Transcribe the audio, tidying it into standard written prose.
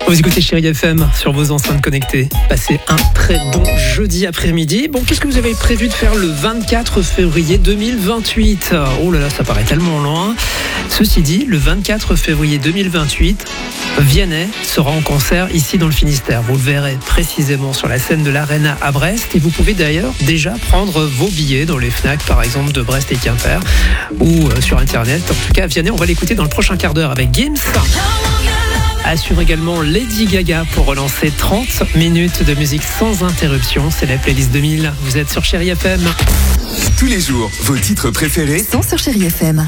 Vous écoutez Chérie FM sur vos enceintes connectées. Passez un très bon jeudi après-midi. Bon, qu'est-ce que vous avez prévu de faire le 24 février 2028 ? Oh là là, ça paraît tellement loin. Ceci dit, le 24 février 2028, Vianney sera en concert ici dans le Finistère. Vous le verrez précisément sur la scène de l'Arena à Brest. Et vous pouvez d'ailleurs déjà prendre vos billets dans les Fnac, par exemple, de Brest et Quimper, ou sur Internet. En tout cas, Vianney, on va l'écouter dans le prochain quart d'heure avec Gims. Assure également Lady Gaga pour relancer 30 minutes de musique sans interruption. C'est la playlist 2000. Vous êtes sur Chérie FM. Tous les jours, vos titres préférés sont sur Chérie FM.